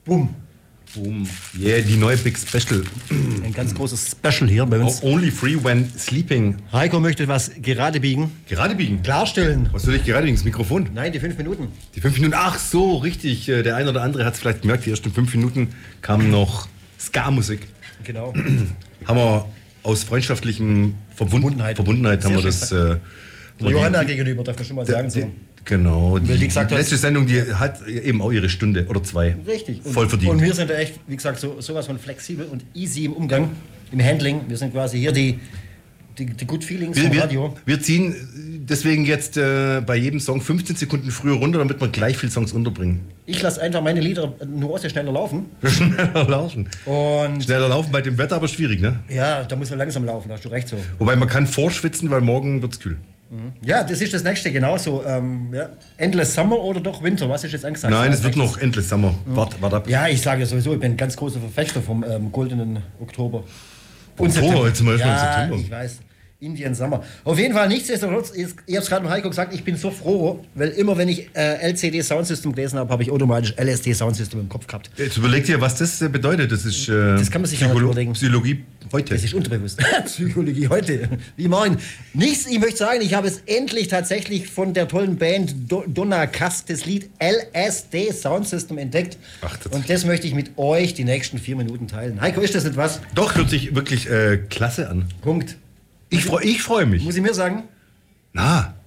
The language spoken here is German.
Bumm. Boom. Yeah, die neue Big Special. Ein ganz großes Special hier bei uns. Only free when sleeping. Heiko möchte was gerade biegen. Gerade biegen? Klarstellen. Was soll ich gerade biegen? Das Mikrofon? Nein, die 5 Minuten. Die 5 Minuten, ach so, richtig. Der eine oder andere hat es vielleicht gemerkt, die ersten 5 Minuten kam noch Ska-Musik. Genau. Haben wir aus freundschaftlichem Verbundenheit haben wir das... Johanna gegenüber, darf man schon mal sagen. So. Genau, die gesagt letzte Sendung, die hat eben auch ihre Stunde oder 2. Richtig. Voll verdient. Und wir sind da echt, wie gesagt, sowas von flexibel und easy im Umgang, im Handling. Wir sind quasi hier die Good Feelings vom Radio. Wir ziehen deswegen jetzt bei jedem Song 15 Sekunden früher runter, damit wir gleich viele Songs unterbringen. Ich lasse einfach meine Lieder nur schneller laufen. Schneller laufen. Und schneller laufen bei dem Wetter, aber schwierig, ne? Ja, da muss man langsam laufen, da hast du recht so. Wobei man kann vorschwitzen, weil morgen wird's kühl. Ja, das ist das nächste genauso. Ja. Endless Summer oder doch Winter? Was ist jetzt angesagt? Nein, es wird noch Endless Summer. Wart ab. Ja, ich sage ja sowieso, ich bin ein ganz großer Verfechter vom goldenen Oktober. Und September, jetzt mal ja, September. Ich weiß. Indian Summer. Auf jeden Fall nichtsdestotrotz, ich habe es gerade mit Heiko gesagt, ich bin so froh, weil immer wenn ich LCD Soundsystem gelesen habe, habe ich automatisch LSD Soundsystem im Kopf gehabt. Jetzt überleg dir, was das bedeutet. Das ist das kann man sich überlegen. Psychologie heute. Das ist unterbewusst. Psychologie heute. Wie morgen. Nichts, ich möchte sagen, ich habe es endlich tatsächlich von der tollen Band Donna Kass das Lied LSD Soundsystem entdeckt. Ach, und das möchte ich mit euch die nächsten 4 Minuten teilen. Heiko, ist das nicht was? Doch, hört sich wirklich klasse an. Punkt. Ich freu mich. Muss ich mir sagen? Na,